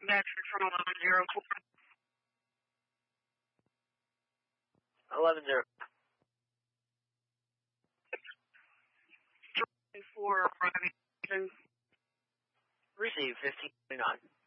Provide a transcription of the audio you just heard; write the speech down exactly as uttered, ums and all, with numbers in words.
Patrick from eleven zero four. eleven zero. three four arriving. Receive fifteen twenty-nine.